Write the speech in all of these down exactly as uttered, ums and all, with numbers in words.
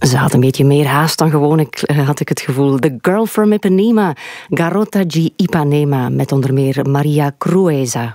Ze had een beetje meer haast dan gewoonlijk, had ik het gevoel. The Girl from Ipanema, Garota de Ipanema, met onder meer Maria Cruesa.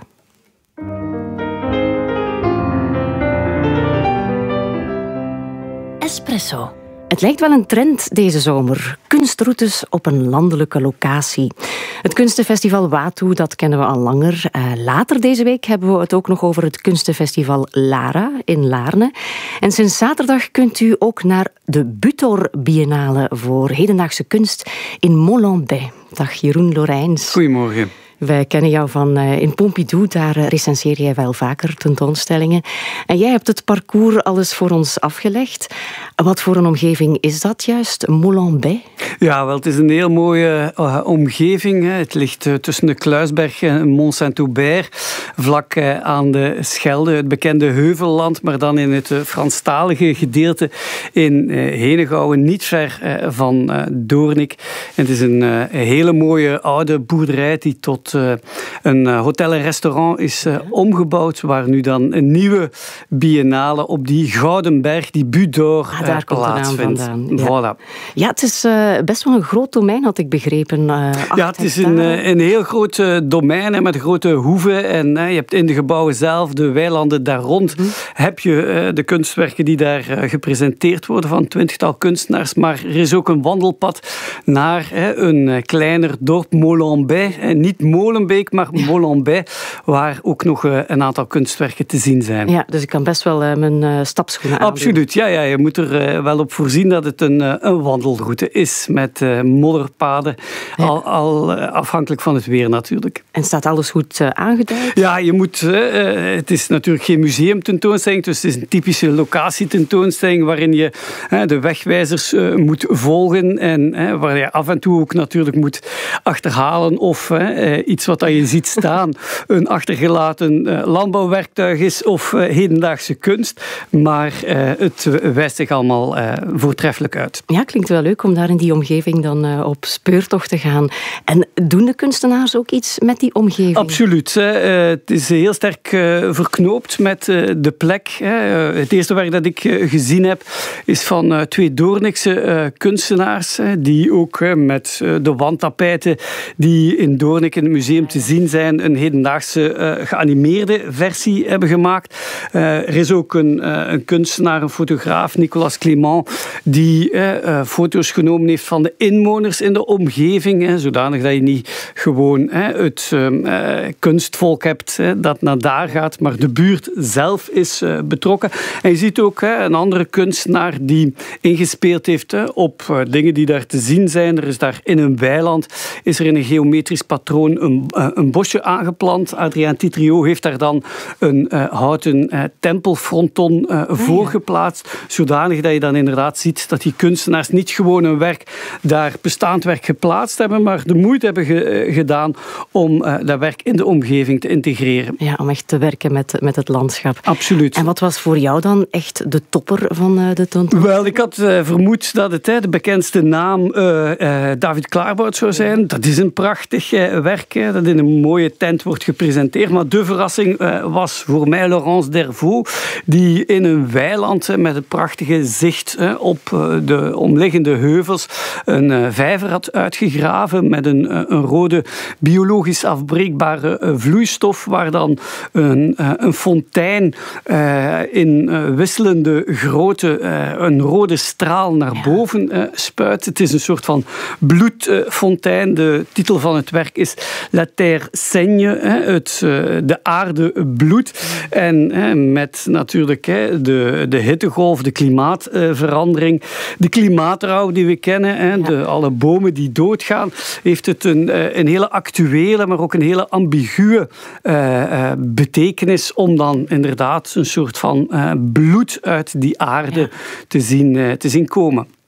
Espresso. Het lijkt wel een trend deze zomer. Kunstroutes op een landelijke locatie. Het kunstenfestival Watu, dat kennen we al langer. Uh, later deze week hebben we het ook nog over het kunstenfestival Lara in Laarne. En sinds zaterdag kunt u ook naar de Butor Biennale voor hedendaagse kunst in Molenbeek. Dag Jeroen Lorijns. Goedemorgen. Wij kennen jou van uh, in Pompidou, daar uh, recenseer jij wel vaker tentoonstellingen. En jij hebt het parcours alles voor ons afgelegd. Wat voor een omgeving is dat juist, Molenbeek? Ja, wel, het is een heel mooie uh, omgeving. Hè. Het ligt uh, tussen de Kluisberg en Mont-Saint-Aubert, vlak uh, aan de Schelde, het bekende Heuvelland, maar dan in het uh, Franstalige gedeelte in uh, Henegouwen, niet ver uh, van uh, Doornik. En het is een uh, hele mooie oude boerderij die tot uh, een uh, hotel en restaurant is uh, omgebouwd, waar nu dan een nieuwe biennale op die Gouden Berg, die Butte d'Or, ah, daar komt de naam vandaan. Ja. Voilà. Ja, het is uh, best wel een groot domein, had ik begrepen. Uh, ja, het is een, een heel groot uh, domein hè, met grote hoeven. En uh, je hebt in de gebouwen zelf, de weilanden daar rond, mm. heb je uh, de kunstwerken die daar uh, gepresenteerd worden van twintigtal kunstenaars. Maar er is ook een wandelpad naar uh, een uh, kleiner dorp, Molenbeek. Uh, niet Molenbeek, maar ja. Molenbeek, waar ook nog uh, een aantal kunstwerken te zien zijn. Ja, dus ik kan best wel uh, mijn uh, stapschoenen aandoen. Absoluut, ja, ja. Je moet er uh, wel op voorzien dat het een, uh, een wandelroute is met uh, modderpaden, ja. al, al uh, afhankelijk van het weer natuurlijk. En staat alles goed uh, aangeduid? Ja, je moet, uh, het is natuurlijk geen museumtentoonstelling, dus het is een typische locatietentoonstelling waarin je uh, de wegwijzers uh, moet volgen en uh, waar je af en toe ook natuurlijk moet achterhalen of uh, iets wat je ziet staan een achtergelaten uh, landbouwwerktuig is of uh, hedendaagse kunst, maar uh, het wijst zich allemaal uh, voortreffelijk uit. Ja, klinkt wel leuk om daar in die omgeving dan uh, op speurtocht te gaan. En doen de kunstenaars ook iets met die omgeving? Absoluut. Uh, het is heel sterk uh, verknoopt met uh, de plek. Uh, het eerste werk dat ik uh, gezien heb is van uh, twee Doornikse uh, kunstenaars uh, die ook uh, met uh, de wandtapijten die in Doornik in het museum te zien zijn een hedendaagse uh, geanimeerde versie hebben gemaakt. Uh, er is ook een, uh, een kunstenaar, een fotograaf, Nicolas Clément, die uh, uh, foto's genomen heeft van de inwoners in de omgeving, hè, zodanig dat je niet gewoon hè, het uh, kunstvolk hebt hè, dat naar daar gaat, maar de buurt zelf is uh, betrokken. En je ziet ook hè, een andere kunstenaar die ingespeeld heeft hè, op uh, dingen die daar te zien zijn. Er is daar in een weiland, is er in een geometrisch patroon een, uh, een bosje aangeplant. Adrien Titriot heeft daar dan een uh, houten uh, tempelfronton uh, voor geplaatst, zodanig dat je dan inderdaad ziet dat die kunstenaars niet gewoon een werk, daar bestaand werk geplaatst hebben, maar de moeite hebben ge- gedaan om uh, dat werk in de omgeving te integreren. Ja, om echt te werken met, met het landschap. Absoluut. En wat was voor jou dan echt de topper van uh, de tentoonstelling? Wel, ik had uh, vermoed dat het hè, de bekendste naam uh, uh, David Claerbout zou zijn. Dat is een prachtig uh, werk, hè, dat in een mooie tent wordt gepresenteerd. Maar de verrassing uh, was voor mij Laurence Dervaux, die in een weiland uh, met een prachtige zicht uh, op uh, de omliggende heuvels een uh, vijver had uitgegraven met een, uh, een rode biologisch afbreekbare uh, vloeistof, waar dan een, uh, een fontein uh, in uh, wisselende grootte uh, een rode straal naar ja. boven uh, spuit. Het is een soort van bloedfontein. Uh, de titel van het werk is La Terre saigne, uh, het, uh, de aarde bloed. En uh, met natuurlijk uh, de, de hittegolf, de klimaatverandering, uh, de klimaatrouw die we kennen, uh, ja. de, alle bomen die doodgaan, heeft het een, uh, een hele actuele, maar ook een hele ambiguë uh, uh, betekenis om dan inderdaad een soort van uh, bloed uit die aarde ja. te, zien, uh, te zien komen.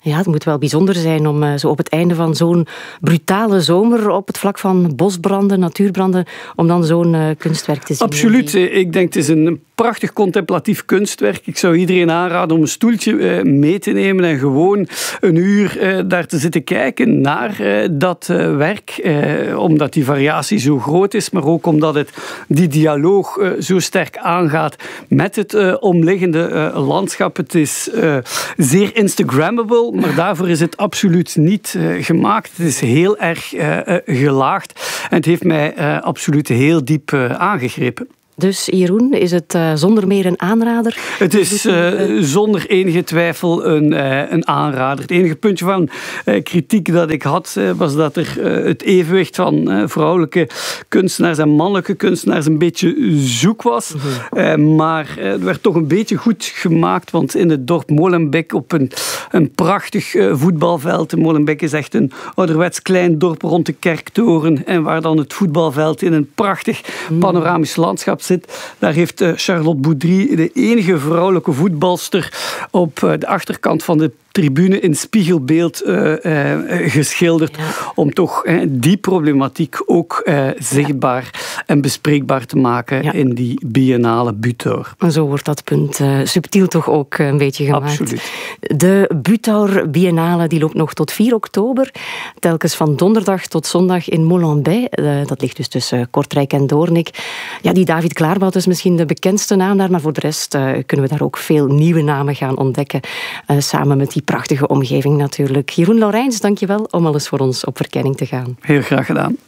Ja, het moet wel bijzonder zijn om uh, zo op het einde van zo'n brutale zomer op het vlak van bosbranden, natuurbranden, om dan zo'n uh, kunstwerk te zien. Absoluut. Ik denk het is een prachtig contemplatief kunstwerk. Ik zou iedereen aanraden om een stoeltje uh, mee te nemen en gewoon een uur uh, daar te zitten kijken naar uh, dat uh, werk. Uh, omdat die variatie zo groot is, maar ook omdat het die dialoog uh, zo sterk aangaat met het uh, omliggende uh, landschap. Het is uh, zeer Instagrammable, maar daarvoor is het absoluut niet uh, gemaakt. Het is heel erg uh, uh, gelaagd en het heeft mij uh, absoluut heel diep uh, aangegrepen. Dus Jeroen, is het uh, zonder meer een aanrader? Het is uh, zonder enige twijfel een, uh, een aanrader. Het enige puntje van uh, kritiek dat ik had, uh, was dat er uh, het evenwicht van uh, vrouwelijke kunstenaars en mannelijke kunstenaars een beetje zoek was. Mm-hmm. Uh, maar uh, het werd toch een beetje goed gemaakt, want in het dorp Molenbeek op een, een prachtig uh, voetbalveld. Molenbeek is echt een ouderwets klein dorp rond de kerktoren en waar dan het voetbalveld in een prachtig panoramisch landschap zit. Daar heeft Charlotte Boudry, de enige vrouwelijke voetbalster, op de achterkant van de tribune in spiegelbeeld uh, uh, geschilderd. Ja. Om toch uh, die problematiek ook uh, zichtbaar ja. en bespreekbaar te maken ja. in die biennale Butour. En zo wordt dat punt uh, subtiel toch ook een beetje gemaakt. Absoluut. De Butour Biennale die loopt nog tot vier oktober. Telkens van donderdag tot zondag in Molenbeek. Uh, dat ligt dus tussen Kortrijk en Doornik. Ja, die David Klaarbout is misschien de bekendste naam daar, maar voor de rest uh, kunnen we daar ook veel nieuwe namen gaan ontdekken. Uh, samen met die prachtige omgeving natuurlijk. Jeroen Laurijns, dank je wel om al eens voor ons op verkenning te gaan. Heel graag gedaan.